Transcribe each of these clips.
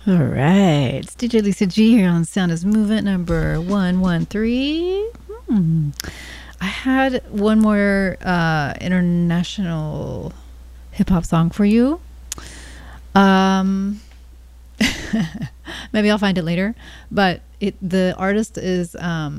All right. It's DJ Lisa G here on Sound is Movement number 113. I had one more international hip hop song for you. Maybe I'll find it later. But the artist is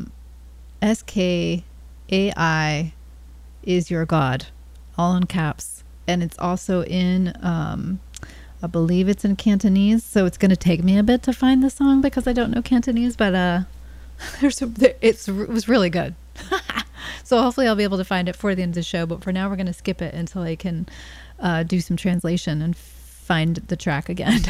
SKAI is Your God, all in caps. And it's also in... I believe it's in Cantonese, so it's going to take me a bit to find the song because I don't know Cantonese, but it was really good. So hopefully I'll be able to find it for the end of the show, but for now we're going to skip it until I can do some translation and find the track again.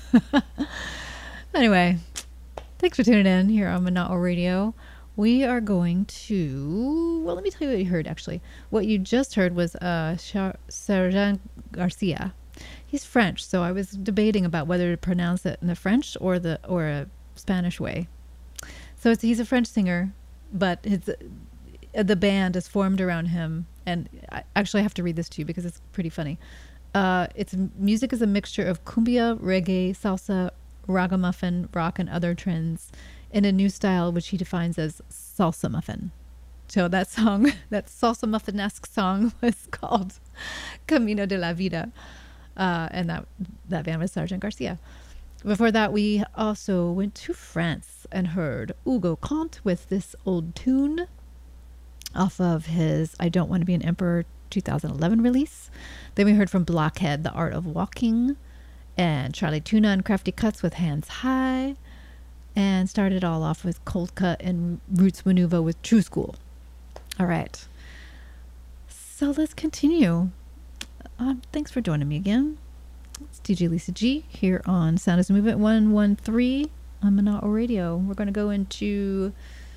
Anyway, thanks for tuning in here on Mana'o Radio. We are going to... Well, let me tell you what you heard, actually. What you just heard was Sergeant Garcia. He's French, so I was debating about whether to pronounce it in the French or a Spanish way. So he's a French singer, but the band is formed around him. And I actually have to read this to you because it's pretty funny. Music is a mixture of cumbia, reggae, salsa, ragamuffin, rock, and other trends in a new style which he defines as salsa muffin. So that song, that salsa muffin-esque song, was called Camino de la Vida. And that band was Sergeant Garcia. Before that, we also went to France and heard Hugo Kant with this old tune off of his I Don't Want to Be an Emperor 2011 release. Then we heard from Blockhead, The Art of Walking, and Charlie Tuna and Crafty Cuts with Hands High, and started all off with Cold Cut and Roots Manuva with True School. All right. So let's continue. Thanks for joining me again. It's DJ Lisa G here on Sound is Movement 113 on Mana'o Radio. We're going to go into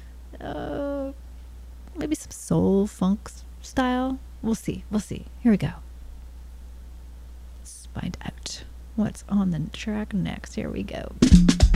maybe some soul funk style. We'll see. Here we go. Let's find out what's on the track next. Here we go.